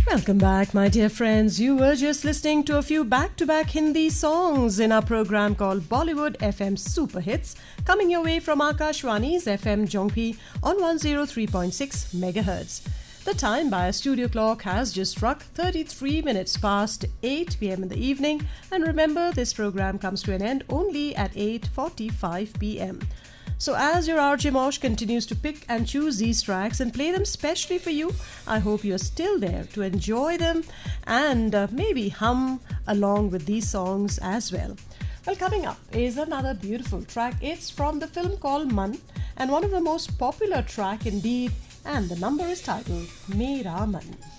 Welcome back, my dear friends. You were just listening to a few back-to-back Hindi songs in our program called Bollywood FM Super Hits, coming your way from Akashwani's FM Jongpi on 103.6 MHz. The time by our studio clock has just struck 33 minutes past 8 p.m. in the evening, and remember, this program comes to an end only at 8:45 p.m. So as your RJ Mosh continues to pick and choose these tracks and play them specially for you, I hope you're still there to enjoy them and maybe hum along with these songs as well. Well, coming up is another beautiful track. It's from the film called Man, and one of the most popular track indeed, and the number is titled Mera Man.